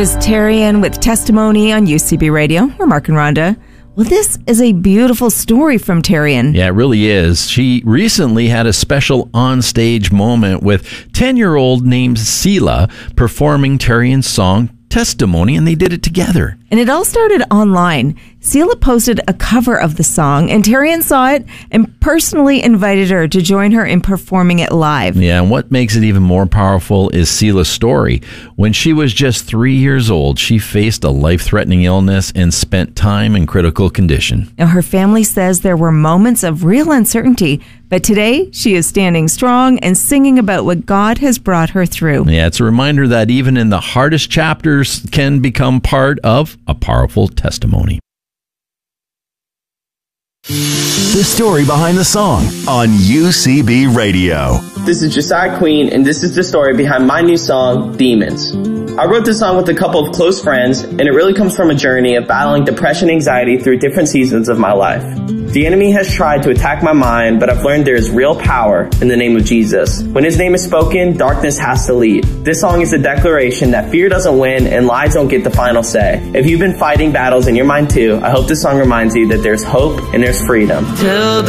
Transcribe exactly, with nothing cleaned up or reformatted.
This is Terrian with Testimony on U C B Radio. We're Mark and Rhonda. Well, this is a beautiful story from Terrian. Yeah, it really is. She recently had a special onstage moment with ten-year-old named Selah performing Terrian's song, Testimony, and they did it together. And it all started online. Selah posted a cover of the song, and Terrian saw it and personally invited her to join her in performing it live. Yeah, and what makes it even more powerful is Selah's story. When she was just three years old, she faced a life-threatening illness and spent time in critical condition. Now, her family says there were moments of real uncertainty, but today she is standing strong and singing about what God has brought her through. Yeah, it's a reminder that even in the hardest chapters can become part of a powerful testimony. The story behind the song on U C B Radio. This is Josiah Queen, and this is the story behind my new song, Demons. I wrote this song with a couple of close friends, and it really comes from a journey of battling depression and anxiety through different seasons of my life. The enemy has tried to attack my mind, but I've learned there is real power in the name of Jesus. When his name is spoken, darkness has to leave. This song is a declaration that fear doesn't win and lies don't get the final say. If you've been fighting battles in your mind too, I hope this song reminds you that there's hope and there's freedom. Tell